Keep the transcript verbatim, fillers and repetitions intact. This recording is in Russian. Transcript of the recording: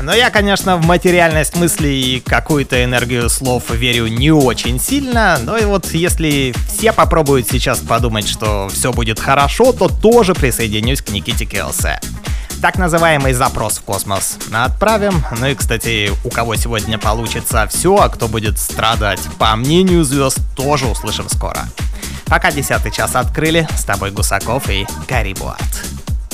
Но я, конечно, в материальность мыслей и какую-то энергию слов верю не очень сильно, но и вот если все попробуют сейчас подумать, что все будет хорошо, то тоже присоединюсь к Никите Келсе. Так называемый запрос в космос отправим. Ну и, кстати, у кого сегодня получится все, а кто будет страдать, по мнению звезд, тоже услышим скоро. Пока десятый час открыли. С тобой Гусаков и Гарри Буат.